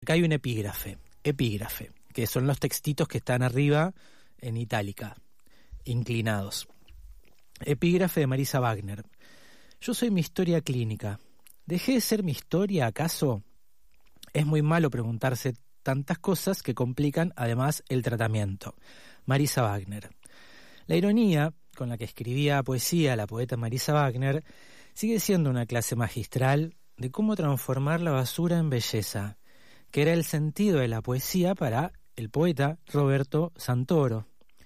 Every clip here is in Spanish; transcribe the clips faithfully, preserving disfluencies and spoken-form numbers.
Acá hay un epígrafe, epígrafe, que son los textitos que están arriba en itálica, inclinados. Epígrafe de Marisa Wagner. Yo soy mi historia clínica. ¿Dejé de ser mi historia, acaso? Es muy malo preguntarse tantas cosas que complican además el tratamiento. Marisa Wagner. La ironía con la que escribía poesía la poeta Marisa Wagner sigue siendo una clase magistral de cómo transformar la basura en belleza, que era el sentido de la poesía para el poeta Roberto Santoro.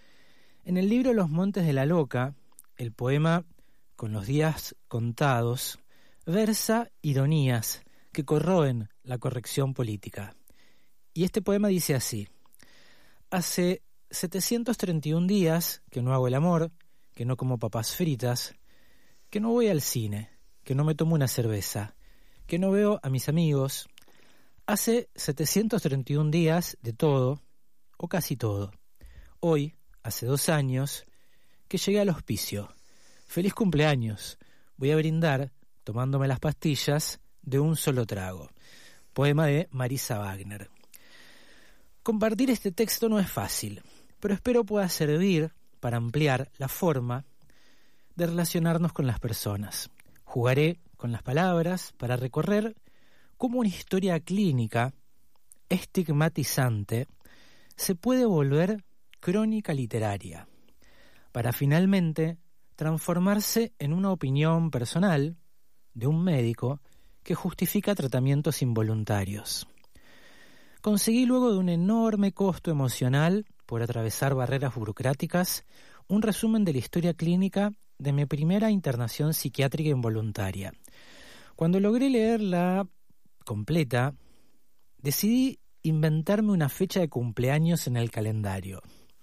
En el libro Los Montes de la Loca, el poema Con los días contados versa ironías que corroen la corrección política. Y este poema dice así: hace setecientos treinta y un días que no hago el amor, que no como papas fritas, que no voy al cine, que no me tomo una cerveza, que no veo a mis amigos. Hace setecientos treinta y un días de todo, o casi todo. Hoy, hace dos años, que llegué al hospicio. ¡Feliz cumpleaños! Voy a brindar tomándome las pastillas de un solo trago. Poema de Marisa Wagner. Compartir este texto no es fácil, pero espero pueda servir para ampliar la forma de relacionarnos con las personas. Jugaré con las palabras para recorrer cómo una historia clínica estigmatizante se puede volver crónica literaria, para finalmente transformarse en una opinión personal de un médico que justifica tratamientos involuntarios. Conseguí luego de un enorme costo emocional por atravesar barreras burocráticas un resumen de la historia clínica de mi primera internación psiquiátrica involuntaria. Cuando logré leerla completa, decidí inventarme una fecha de cumpleaños en el calendario.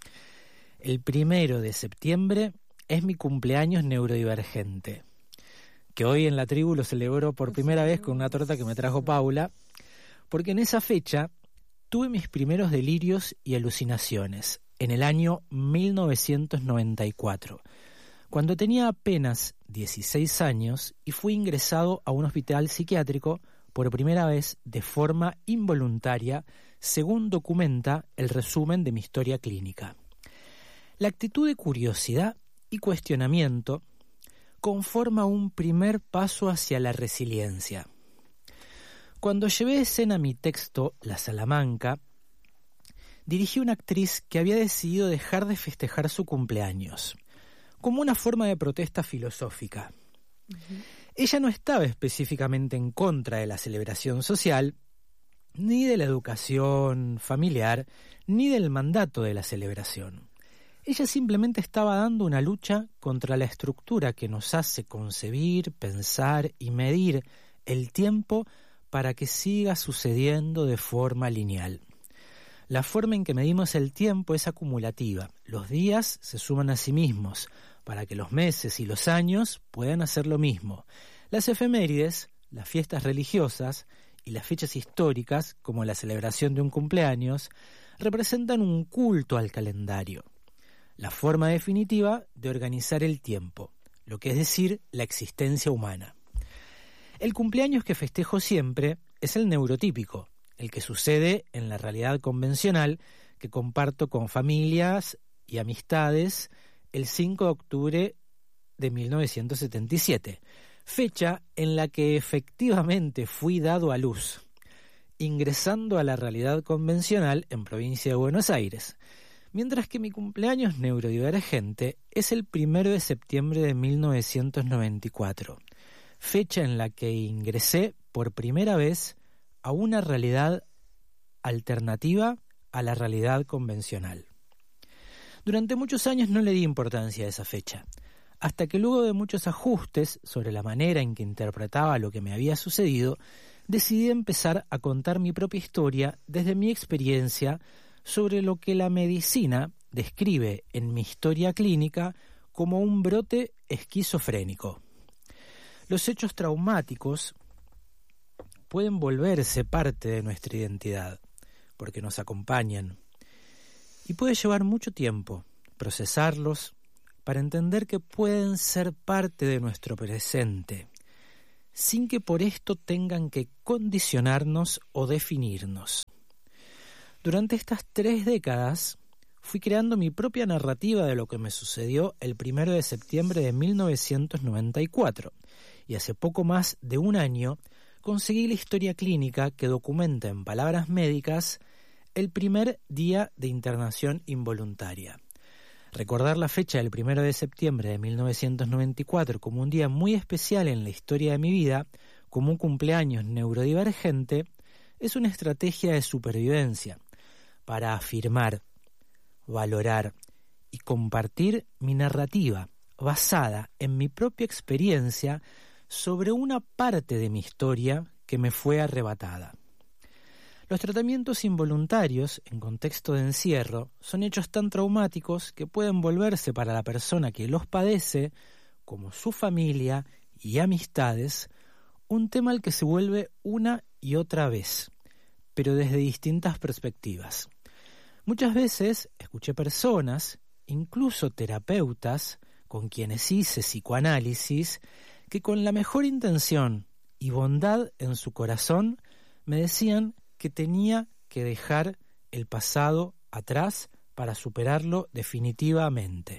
El primero de septiembre es mi cumpleaños neurodivergente, que hoy en la tribu lo celebro por primera vez con una torta que me trajo Paula, porque en esa fecha tuve mis primeros delirios y alucinaciones, en el año mil novecientos noventa y cuatro, cuando tenía apenas dieciséis años y fui ingresado a un hospital psiquiátrico por primera vez de forma involuntaria, según documenta el resumen de mi historia clínica. La actitud de curiosidad y cuestionamiento conforma un primer paso hacia la resiliencia. Cuando llevé a escena mi texto La Salamanca, dirigí a una actriz que había decidido dejar de festejar su cumpleaños, como una forma de protesta filosófica. Uh-huh. Ella no estaba específicamente en contra de la celebración social, ni de la educación familiar, ni del mandato de la celebración. Ella simplemente estaba dando una lucha contra la estructura que nos hace concebir, pensar y medir el tiempo para que siga sucediendo de forma lineal. La forma en que medimos el tiempo es acumulativa. Los días se suman a sí mismos para que los meses y los años puedan hacer lo mismo. Las efemérides, las fiestas religiosas y las fechas históricas, como la celebración de un cumpleaños, representan un culto al calendario, la forma definitiva de organizar el tiempo, lo que es decir, la existencia humana. El cumpleaños que festejo siempre es el neurotípico, el que sucede en la realidad convencional que comparto con familias y amistades el cinco de octubre de mil novecientos setenta y siete, fecha en la que efectivamente fui dado a luz, ingresando a la realidad convencional en provincia de Buenos Aires, mientras que mi cumpleaños neurodivergente es el primero de septiembre de mil novecientos noventa y cuatro, fecha en la que ingresé por primera vez a una realidad alternativa a la realidad convencional. Durante muchos años no le di importancia a esa fecha, hasta que luego de muchos ajustes sobre la manera en que interpretaba lo que me había sucedido, decidí empezar a contar mi propia historia desde mi experiencia sobre lo que la medicina describe en mi historia clínica como un brote esquizofrénico. Los hechos traumáticos pueden volverse parte de nuestra identidad, porque nos acompañan, y puede llevar mucho tiempo procesarlos para entender que pueden ser parte de nuestro presente, sin que por esto tengan que condicionarnos o definirnos. Durante estas tres décadas fui creando mi propia narrativa de lo que me sucedió el primero de septiembre de mil novecientos noventa y cuatro, y hace poco más de un año conseguí la historia clínica que documenta en palabras médicas el primer día de internación involuntaria. Recordar la fecha del primero de septiembre de mil novecientos noventa y cuatro como un día muy especial en la historia de mi vida, como un cumpleaños neurodivergente, es una estrategia de supervivencia para afirmar, valorar y compartir mi narrativa basada en mi propia experiencia sobre una parte de mi historia que me fue arrebatada. Los tratamientos involuntarios, en contexto de encierro, son hechos tan traumáticos que pueden volverse para la persona que los padece, como su familia y amistades, un tema al que se vuelve una y otra vez, pero desde distintas perspectivas. Muchas veces escuché personas, incluso terapeutas, con quienes hice psicoanálisis, que con la mejor intención y bondad en su corazón me decían que tenía que dejar el pasado atrás para superarlo definitivamente.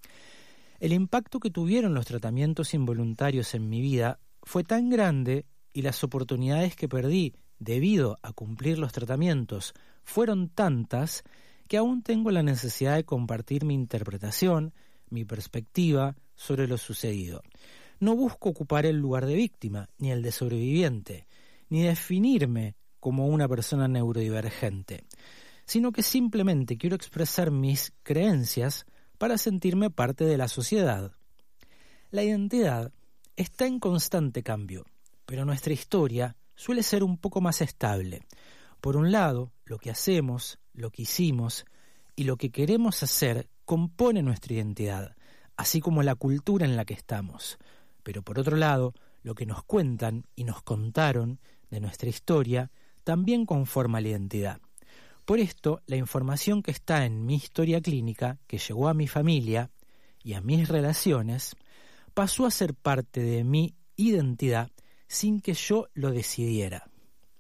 El impacto que tuvieron los tratamientos involuntarios en mi vida fue tan grande y las oportunidades que perdí debido a cumplir los tratamientos fueron tantas que aún tengo la necesidad de compartir mi interpretación, mi perspectiva sobre lo sucedido. No busco ocupar el lugar de víctima, ni el de sobreviviente, ni definirme como una persona neurodivergente, sino que simplemente quiero expresar mis creencias para sentirme parte de la sociedad. La identidad está en constante cambio, pero nuestra historia suele ser un poco más estable. Por un lado, lo que hacemos, lo que hicimos y lo que queremos hacer compone nuestra identidad, así como la cultura en la que estamos. Pero por otro lado, lo que nos cuentan y nos contaron de nuestra historia también conforma la identidad. Por esto, la información que está en mi historia clínica, que llegó a mi familia y a mis relaciones, pasó a ser parte de mi identidad sin que yo lo decidiera.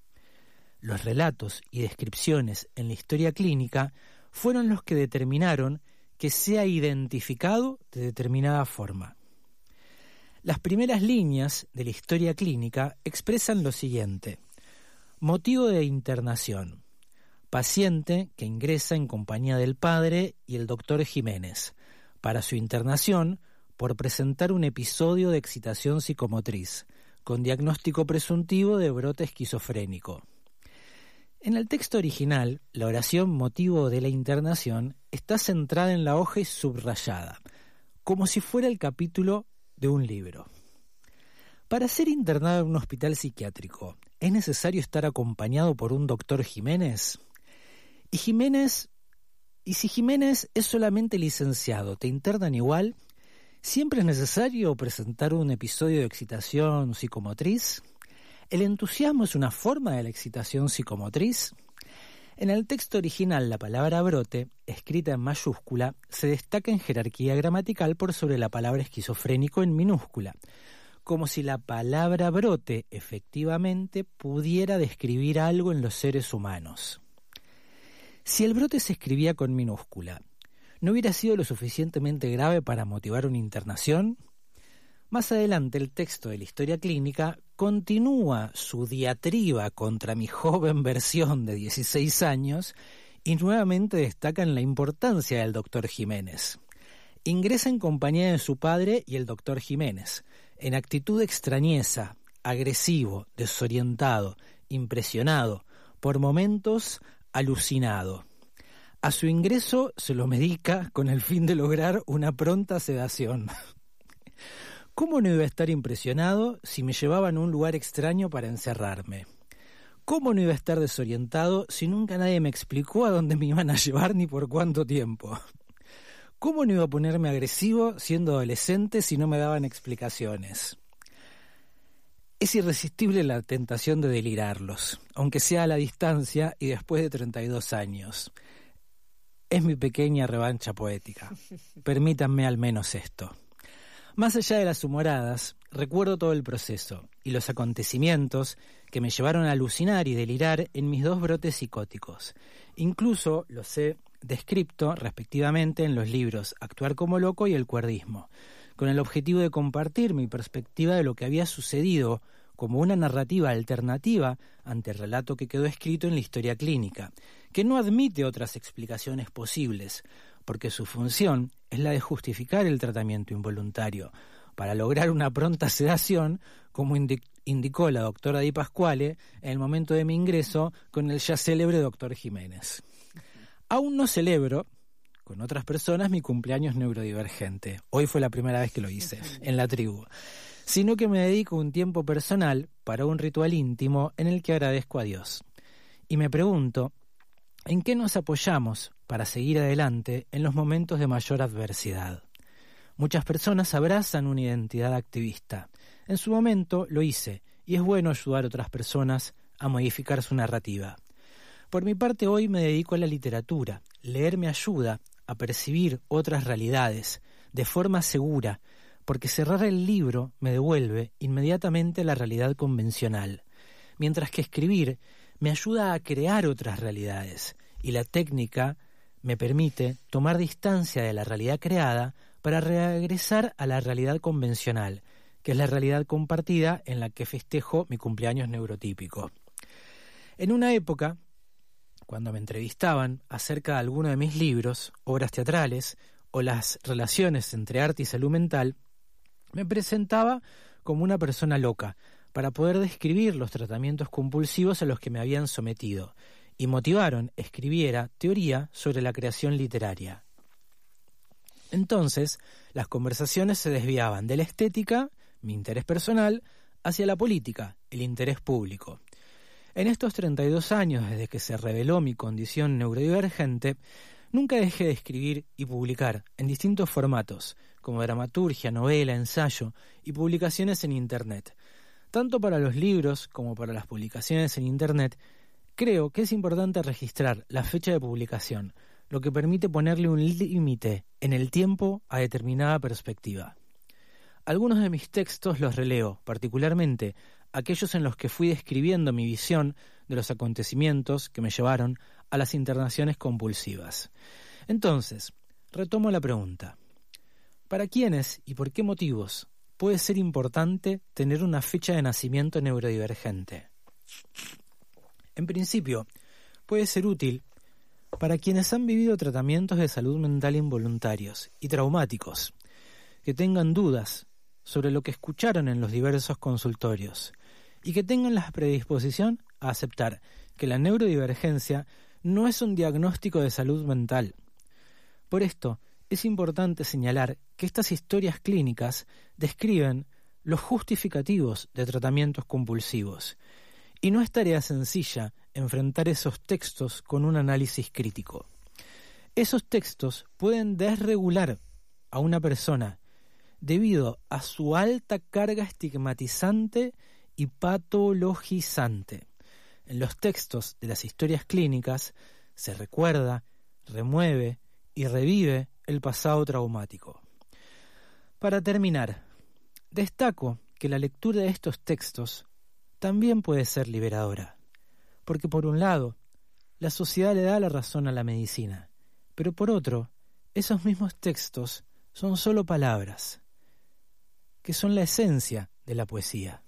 Los relatos y descripciones en la historia clínica fueron los que determinaron que sea identificado de determinada forma. Las primeras líneas de la historia clínica expresan lo siguiente: motivo de internación: paciente que ingresa en compañía del padre y el doctor Jiménez para su internación por presentar un episodio de excitación psicomotriz con diagnóstico presuntivo de brote esquizofrénico. En el texto original, la oración motivo de la internación está centrada en la hoja y subrayada, como si fuera el capítulo de un libro. Para ser internado en un hospital psiquiátrico, ¿es necesario estar acompañado por un doctor Jiménez? ¿Y Jiménez? ¿Y si Jiménez es solamente licenciado, te internan igual? ¿Siempre es necesario presentar un episodio de excitación psicomotriz? ¿El entusiasmo es una forma de la excitación psicomotriz? En el texto original, la palabra brote, escrita en mayúscula, se destaca en jerarquía gramatical por sobre la palabra esquizofrénico en minúscula, como si la palabra brote efectivamente pudiera describir algo en los seres humanos. Si el brote se escribía con minúscula, ¿no hubiera sido lo suficientemente grave para motivar una internación? Más adelante, el texto de la historia clínica continúa su diatriba contra mi joven versión de dieciséis años y nuevamente destacan la importancia del doctor Jiménez. Ingresa en compañía de su padre y el doctor Jiménez, en actitud de extrañeza, agresivo, desorientado, impresionado, por momentos alucinado. A su ingreso se lo medica con el fin de lograr una pronta sedación. ¿Cómo no iba a estar impresionado si me llevaban a un lugar extraño para encerrarme? ¿Cómo no iba a estar desorientado si nunca nadie me explicó a dónde me iban a llevar ni por cuánto tiempo? ¿Cómo no iba a ponerme agresivo siendo adolescente si no me daban explicaciones? Es irresistible la tentación de delirarlos, aunque sea a la distancia y después de treinta y dos años. Es mi pequeña revancha poética. Permítanme al menos esto. Más allá de las humoradas, recuerdo todo el proceso y los acontecimientos que me llevaron a alucinar y delirar en mis dos brotes psicóticos. Incluso los he descrito respectivamente en los libros Actuar como loco y El cuerdismo, con el objetivo de compartir mi perspectiva de lo que había sucedido como una narrativa alternativa ante el relato que quedó escrito en la historia clínica, que no admite otras explicaciones posibles, porque su función es la de justificar el tratamiento involuntario, para lograr una pronta sedación, como indi- indicó la doctora Di Pasquale en el momento de mi ingreso con el ya célebre doctor Jiménez. Aún no celebro con otras personas mi cumpleaños neurodivergente. Hoy fue la primera vez que lo hice, en la tribu. Sino que me dedico un tiempo personal para un ritual íntimo en el que agradezco a Dios. Y me pregunto, ¿en qué nos apoyamos para seguir adelante en los momentos de mayor adversidad? Muchas personas abrazan una identidad activista. En su momento lo hice, y es bueno ayudar a otras personas a modificar su narrativa. Por mi parte, hoy me dedico a la literatura. Leer me ayuda a percibir otras realidades de forma segura, porque cerrar el libro me devuelve inmediatamente la realidad convencional, mientras que escribir me ayuda a crear otras realidades, y la técnica me permite tomar distancia de la realidad creada para regresar a la realidad convencional, que es la realidad compartida en la que festejo mi cumpleaños neurotípico. En una época, cuando me entrevistaban acerca de alguno de mis libros, obras teatrales o las relaciones entre arte y salud mental, me presentaba como una persona loca para poder describir los tratamientos compulsivos a los que me habían sometido y motivaron escribiera teoría sobre la creación literaria. Entonces, las conversaciones se desviaban de la estética, mi interés personal, hacia la política, el interés público. En estos treinta y dos años desde que se reveló mi condición neurodivergente, nunca dejé de escribir y publicar en distintos formatos, como dramaturgia, novela, ensayo y publicaciones en Internet. Tanto para los libros como para las publicaciones en Internet, creo que es importante registrar la fecha de publicación, lo que permite ponerle un límite en el tiempo a determinada perspectiva. Algunos de mis textos los releo, particularmente aquellos en los que fui describiendo mi visión de los acontecimientos que me llevaron a las internaciones compulsivas. Entonces, retomo la pregunta. ¿Para quiénes y por qué motivos puede ser importante tener una fecha de nacimiento neurodivergente? En principio, puede ser útil para quienes han vivido tratamientos de salud mental involuntarios y traumáticos, que tengan dudas sobre lo que escucharon en los diversos consultorios y que tengan la predisposición a aceptar que la neurodivergencia no es un diagnóstico de salud mental. Por esto, es importante señalar que estas historias clínicas describen los justificativos de tratamientos compulsivos, y no es tarea sencilla enfrentar esos textos con un análisis crítico. Esos textos pueden desregular a una persona debido a su alta carga estigmatizante y patologizante. En los textos de las historias clínicas se recuerda, remueve y revive el pasado traumático. Para terminar, destaco que la lectura de estos textos también puede ser liberadora, porque por un lado, la sociedad le da la razón a la medicina, pero por otro, esos mismos textos son solo palabras, que son la esencia de la poesía.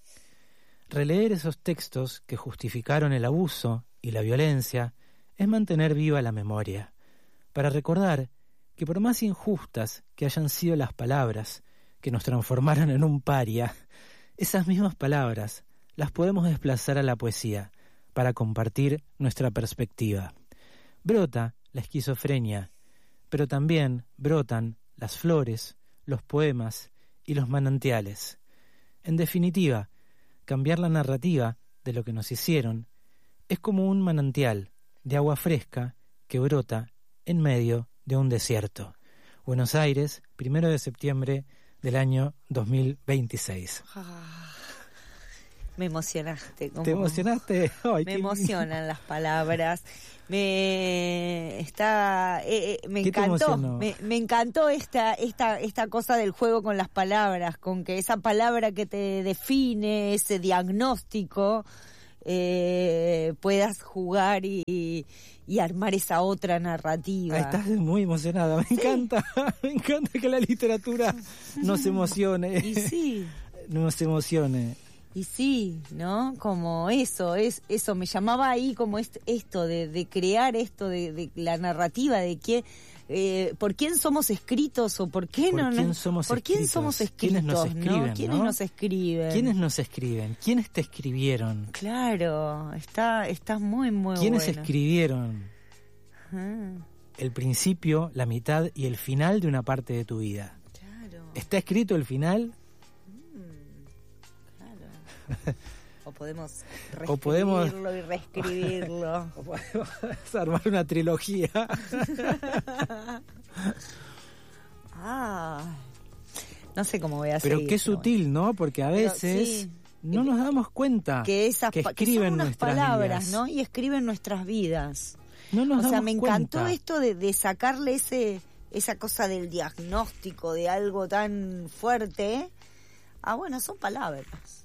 Releer esos textos que justificaron el abuso y la violencia es mantener viva la memoria, para recordar que por más injustas que hayan sido las palabras que nos transformaron en un paria, esas mismas palabras las podemos desplazar a la poesía para compartir nuestra perspectiva. Brota la esquizofrenia, pero también brotan las flores, los poemas y los manantiales. En definitiva, cambiar la narrativa de lo que nos hicieron es como un manantial de agua fresca que brota en medio de un desierto. Buenos Aires, primero de septiembre del año dos mil veintiséis. Me emocionaste. Como... ¿Te emocionaste? Ay, me qué... emocionan las palabras. Me está, eh, me ¿Qué te encantó. emocionó? Me, me encantó esta, esta, esta cosa del juego con las palabras, con que esa palabra que te define, ese diagnóstico, eh, puedas jugar y, y armar esa otra narrativa. Ah, estás muy emocionada, me sí. encanta, me encanta que la literatura nos emocione. Y sí. Nos emocione. Y sí, ¿no? Como eso, es eso me llamaba ahí como est- esto de, de crear esto de, de la narrativa de que eh, por quién somos escritos o por qué ¿Por no quién somos por quién escritos? somos escritos, ¿Quiénes nos escriben, ¿no? ¿Quiénes ¿no? nos escriben? ¿Quiénes nos escriben? ¿Quiénes te escribieron? Claro, está está muy muy ¿Quiénes bueno. escribieron Ah. el principio, la mitad y el final de una parte de tu vida? Claro. ¿Está escrito el final? O podemos o podemos reescribirlo y reescribirlo. O podemos armar una trilogía. Ah, no sé cómo voy a hacer. Pero qué sutil, ¿no? Porque a veces sí, no nos damos cuenta que esas que escriben que son unas nuestras palabras, vidas, ¿no? Y escriben nuestras vidas. No nos o sea, damos me encantó cuenta. esto de, de sacarle ese esa cosa del diagnóstico de algo tan fuerte. Ah, bueno, son palabras.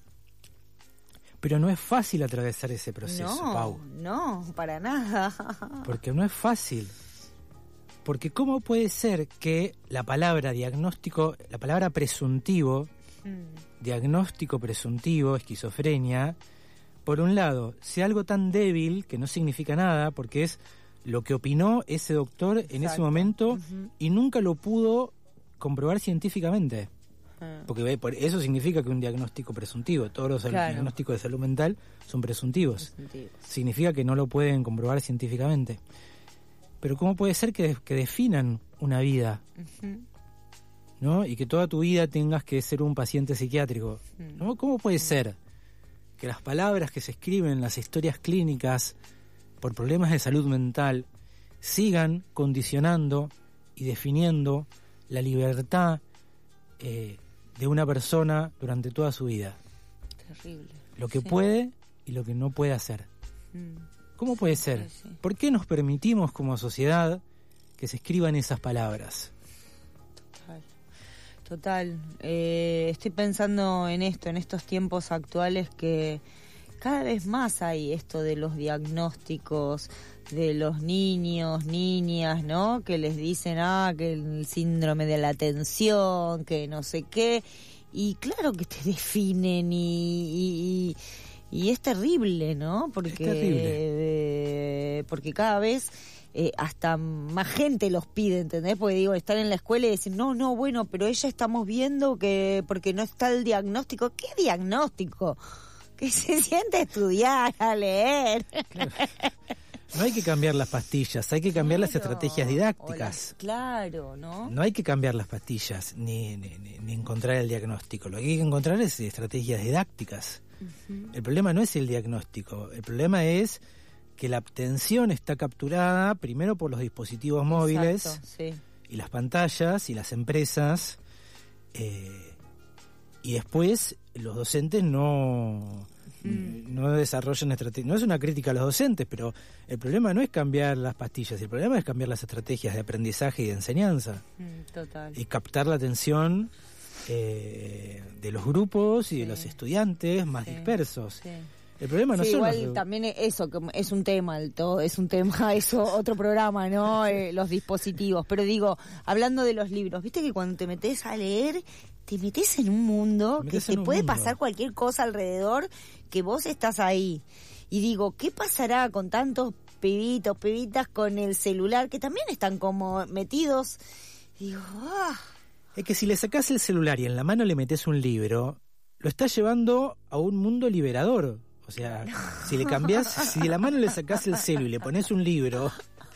Pero no es fácil atravesar ese proceso, no, Pau. No, para nada. Porque no es fácil. Porque ¿cómo puede ser que la palabra diagnóstico, la palabra presuntivo, mm. diagnóstico presuntivo, esquizofrenia, por un lado, sea algo tan débil que no significa nada, porque es lo que opinó ese doctor en Exacto. ese momento uh-huh. y nunca lo pudo comprobar científicamente? Porque por eso significa que un diagnóstico presuntivo, todos los claro. diagnósticos de salud mental son presuntivos. presuntivos. Significa que no lo pueden comprobar científicamente. Pero ¿cómo puede ser que, que definan una vida? Uh-huh. ¿No? Y que toda tu vida tengas que ser un paciente psiquiátrico. Uh-huh. ¿No? ¿Cómo puede uh-huh. ser que las palabras que se escriben en las historias clínicas por problemas de salud mental sigan condicionando y definiendo la libertad eh, de una persona durante toda su vida? Terrible. Lo que sí. puede y lo que no puede hacer. Mm. ¿Cómo puede ser? Sí, sí. ¿Por qué nos permitimos como sociedad que se escriban esas palabras? Total. Total. Eh, estoy pensando en esto, en estos tiempos actuales que cada vez más hay esto de los diagnósticos de los niños, niñas, ¿no? Que les dicen, ah, que el síndrome de la atención, que no sé qué. Y claro que te definen y, y, y es terrible, ¿no? Porque, es terrible. Eh, porque cada vez eh, hasta más gente los pide, ¿entendés? Porque digo, estar en la escuela y decir, no, no, bueno, pero ella estamos viendo que porque no está el diagnóstico. ¿Qué diagnóstico? Que se siente a estudiar, a leer. Claro. No hay que cambiar las pastillas, hay que cambiar claro. las estrategias didácticas. Las, claro, ¿no? No hay que cambiar las pastillas ni, ni, ni encontrar el diagnóstico. Lo que hay que encontrar es estrategias didácticas. Uh-huh. El problema no es el diagnóstico, el problema es que la atención está capturada primero por los dispositivos móviles Exacto, sí. y las pantallas y las empresas, eh, y después los docentes no... no desarrollan estrategias. No es una crítica a los docentes, pero el problema no es cambiar las pastillas, el problema es cambiar las estrategias de aprendizaje y de enseñanza. Total. Y captar la atención eh, de los grupos y sí. de los estudiantes más sí. dispersos. Sí. El problema no sí, son igual los... también eso, que es un tema, el todo, es un tema, eso, otro programa, ¿no? Eh, los dispositivos. Pero digo, hablando de los libros, viste que cuando te metes a leer, te metes en un mundo que te puede mundo. pasar cualquier cosa alrededor, que vos estás ahí. Y digo, ¿qué pasará con tantos pibitos, pibitas con el celular que también están como metidos? Digo, ah. Es que si le sacás el celular y en la mano le metés un libro, lo estás llevando a un mundo liberador. O sea, no. si le cambiás, si de la mano le sacás el celu y le pones un libro,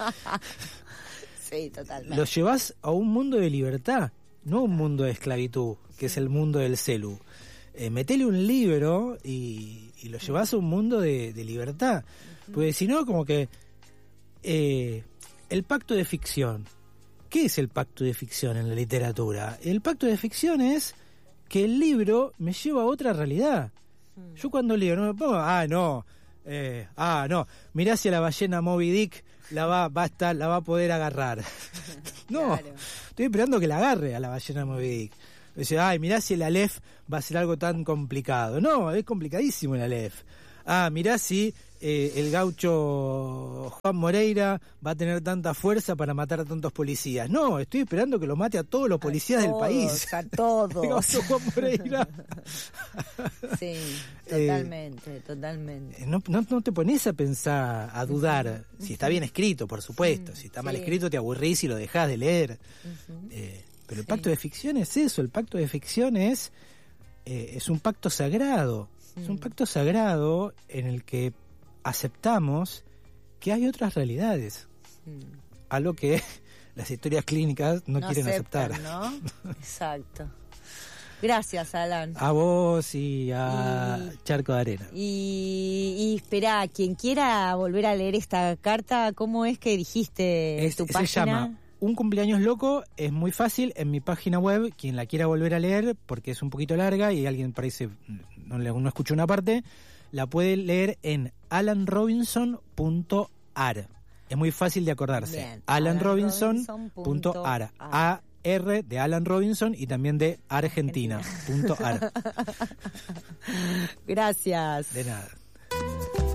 sí, totalmente. Lo llevás a un mundo de libertad, no un mundo de esclavitud, que es el mundo del celu. Eh, metele un libro y, y lo llevás a un mundo de, de libertad. Porque si no, como que eh, el pacto de ficción. ¿Qué es el pacto de ficción en la literatura? El pacto de ficción es que el libro me lleva a otra realidad. Mm. Yo cuando leo, no me pongo, ah, no, eh, ah, no, mirá si a la ballena Moby Dick la va, va a estar, la va a poder agarrar. No, Claro. estoy esperando que la agarre a la ballena Moby Dick. Dice, ay, mirá si el Aleph va a ser algo tan complicado. No, es complicadísimo el Aleph. Ah, mirá si eh, el gaucho Juan Moreira va a tener tanta fuerza para matar a tantos policías. No, estoy esperando que lo mate a todos los policías A del todos, país. A todos. El gaucho Juan Moreira. Sí, totalmente, totalmente. No, no, no te pones a pensar, a dudar, uh-huh. si está bien escrito, por supuesto. Si está sí. mal escrito, te aburrís y lo dejás de leer. Uh-huh. Eh, pero el sí. pacto de ficción es eso, el pacto de ficción es, eh, es un pacto sagrado. Mm. Es un pacto sagrado en el que aceptamos que hay otras realidades. Mm. Algo que las historias clínicas no, no quieren aceptan, aceptar. ¿no? Exacto. Gracias, Alan. A vos y a y, Charco de Arena. Y, y espera, quien quiera volver a leer esta carta, ¿cómo es que dijiste es, tu se página? Se llama Un cumpleaños loco, es muy fácil, en mi página web, quien la quiera volver a leer, porque es un poquito larga y alguien parece no, no escuchó una parte, la puede leer en alan robinson punto a r. Es muy fácil de acordarse. Bien, alan robinson punto a r. A R de Alan Robinson y también de Argentina punto a r. Gracias. De nada.